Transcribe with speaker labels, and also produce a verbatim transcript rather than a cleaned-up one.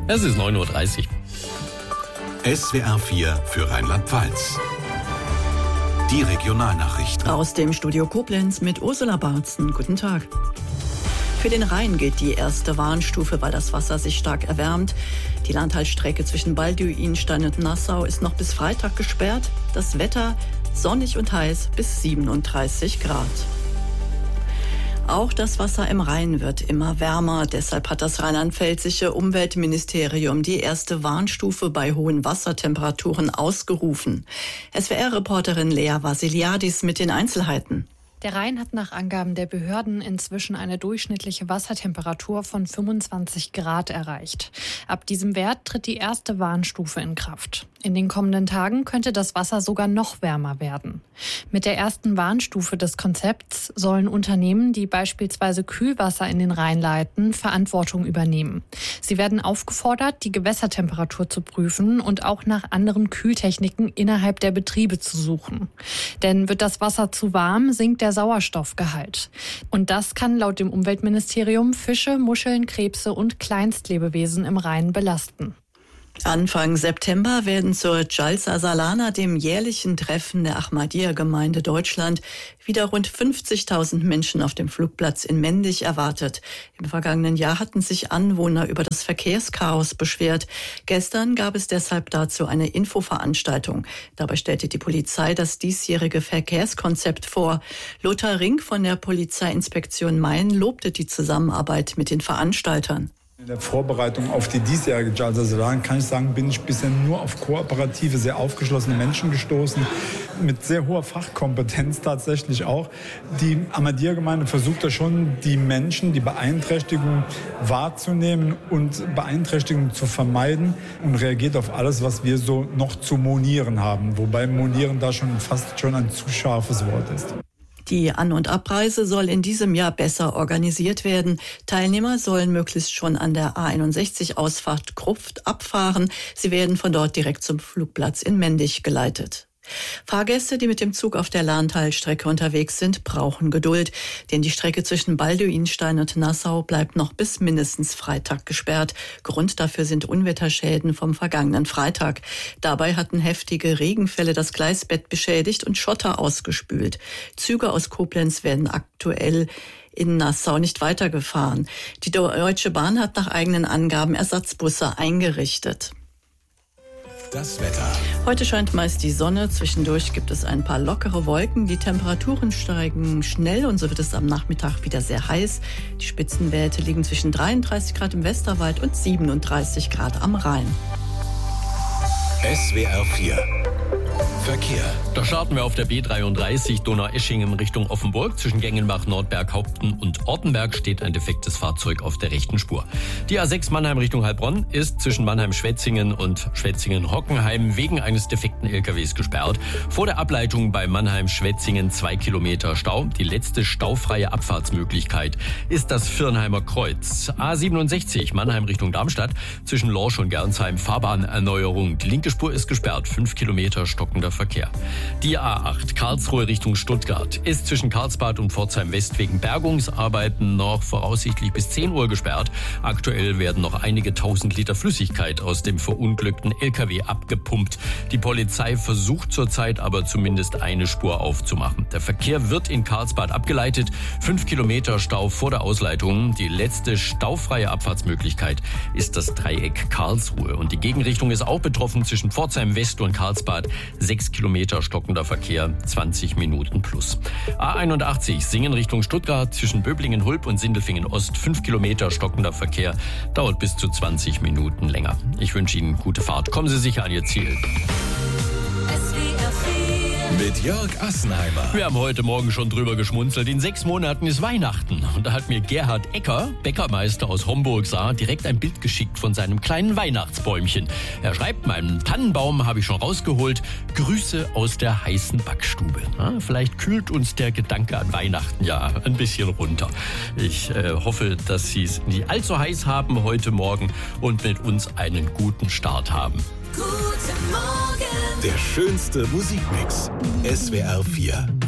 Speaker 1: Es ist neun Uhr dreißig.
Speaker 2: S W R vier für Rheinland-Pfalz. Die Regionalnachrichten.
Speaker 3: Aus dem Studio Koblenz mit Ursula Barzen. Guten Tag. Für den Rhein gilt die erste Warnstufe, weil das Wasser sich stark erwärmt. Die Landhaltstrecke zwischen Balduinstein und Nassau ist noch bis Freitag gesperrt. Das Wetter sonnig und heiß bis siebenunddreißig Grad. Auch das Wasser im Rhein wird immer wärmer. Deshalb hat das rheinland-pfälzische Umweltministerium die erste Warnstufe bei hohen Wassertemperaturen ausgerufen. S W R-Reporterin Lea Vasiliadis mit den Einzelheiten.
Speaker 4: Der Rhein hat nach Angaben der Behörden inzwischen eine durchschnittliche Wassertemperatur von fünfundzwanzig Grad erreicht. Ab diesem Wert tritt die erste Warnstufe in Kraft. In den kommenden Tagen könnte das Wasser sogar noch wärmer werden. Mit der ersten Warnstufe des Konzepts sollen Unternehmen, die beispielsweise Kühlwasser in den Rhein leiten, Verantwortung übernehmen. Sie werden aufgefordert, die Gewässertemperatur zu prüfen und auch nach anderen Kühltechniken innerhalb der Betriebe zu suchen. Denn wird das Wasser zu warm, sinkt der Sauerstoffgehalt. Und das kann laut dem Umweltministerium Fische, Muscheln, Krebse und Kleinstlebewesen im Rhein belasten.
Speaker 3: Anfang September werden zur Jalsa Salana, dem jährlichen Treffen der Ahmadiyya-Gemeinde Deutschland, wieder rund fünfzigtausend Menschen auf dem Flugplatz in Mendig erwartet. Im vergangenen Jahr hatten sich Anwohner über das Verkehrschaos beschwert. Gestern gab es deshalb dazu eine Infoveranstaltung. Dabei stellte die Polizei das diesjährige Verkehrskonzept vor. Lothar Rink von der Polizeiinspektion Main lobte die Zusammenarbeit mit den Veranstaltern.
Speaker 5: In der Vorbereitung auf die diesjährige Jalsa Salana kann ich sagen, bin ich bisher nur auf kooperative, sehr aufgeschlossene Menschen gestoßen, mit sehr hoher Fachkompetenz tatsächlich auch. Die Ahmadiyya-Gemeinde versucht da schon, die Menschen, die Beeinträchtigung wahrzunehmen und Beeinträchtigung zu vermeiden und reagiert auf alles, was wir so noch zu monieren haben. Wobei monieren da schon fast schon ein zu scharfes Wort ist.
Speaker 3: Die An- und Abreise soll in diesem Jahr besser organisiert werden. Teilnehmer sollen möglichst schon an der A einundsechzig Ausfahrt Krupft abfahren. Sie werden von dort direkt zum Flugplatz in Mendig geleitet. Fahrgäste, die mit dem Zug auf der Lahntalstrecke unterwegs sind, brauchen Geduld, denn die Strecke zwischen Balduinstein und Nassau bleibt noch bis mindestens Freitag gesperrt. Grund dafür sind Unwetterschäden vom vergangenen Freitag. Dabei hatten heftige Regenfälle das Gleisbett beschädigt und Schotter ausgespült. Züge aus Koblenz werden aktuell in Nassau nicht weitergefahren. Die Deutsche Bahn hat nach eigenen Angaben Ersatzbusse eingerichtet.
Speaker 2: Das Wetter.
Speaker 3: Heute scheint meist die Sonne. Zwischendurch gibt es ein paar lockere Wolken. Die Temperaturen steigen schnell und so wird es am Nachmittag wieder sehr heiß. Die Spitzenwerte liegen zwischen dreiunddreißig Grad im Westerwald und siebenunddreißig Grad am Rhein.
Speaker 2: S W R vier. Verkehr.
Speaker 1: Da starten wir auf der B dreiunddreißig Donaueschingen Richtung Offenburg. Zwischen Gengenbach, Nordberg, Haupten und Ortenberg steht ein defektes Fahrzeug auf der rechten Spur. Die A sechs Mannheim Richtung Heilbronn ist zwischen Mannheim-Schwetzingen und Schwetzingen-Hockenheim wegen eines defekten L K Ws gesperrt. Vor der Ableitung bei Mannheim-Schwetzingen zwei Kilometer Stau. Die letzte staufreie Abfahrtsmöglichkeit ist das Virnheimer Kreuz. A siebenundsechzig Mannheim Richtung Darmstadt zwischen Lorsch und Gernsheim Fahrbahnerneuerung. Die linke Spur ist gesperrt. Fünf Kilometer stockender Verkehr. Die A acht Karlsruhe Richtung Stuttgart ist zwischen Karlsbad und Pforzheim West wegen Bergungsarbeiten noch voraussichtlich bis zehn Uhr gesperrt. Aktuell werden noch einige tausend Liter Flüssigkeit aus dem verunglückten L K W abgepumpt. Die Polizei versucht zurzeit aber zumindest eine Spur aufzumachen. Der Verkehr wird in Karlsbad abgeleitet. Fünf Kilometer Stau vor der Ausleitung. Die letzte staufreie Abfahrtsmöglichkeit ist das Dreieck Karlsruhe. Und die Gegenrichtung ist auch betroffen zwischen Pforzheim West und Karlsbad. Sechs Kilometer stockender Verkehr, zwanzig Minuten plus. A einundachtzig Singen Richtung Stuttgart zwischen Böblingen-Hulb und Sindelfingen-Ost. fünf Kilometer stockender Verkehr, dauert bis zu zwanzig Minuten länger. Ich wünsche Ihnen gute Fahrt. Kommen Sie sicher an Ihr Ziel.
Speaker 2: Mit Jörg Assenheimer.
Speaker 1: Wir haben heute Morgen schon drüber geschmunzelt. In sechs Monaten ist Weihnachten. Und da hat mir Gerhard Ecker, Bäckermeister aus Homburg-Saar, direkt ein Bild geschickt von seinem kleinen Weihnachtsbäumchen. Er schreibt, meinen Tannenbaum habe ich schon rausgeholt. Grüße aus der heißen Backstube. Na, vielleicht kühlt uns der Gedanke an Weihnachten ja ein bisschen runter. Ich äh, hoffe, dass Sie es nicht allzu heiß haben heute Morgen und mit uns einen guten Start haben.
Speaker 2: Guten Morgen. Der schönste Musikmix. S W R vier.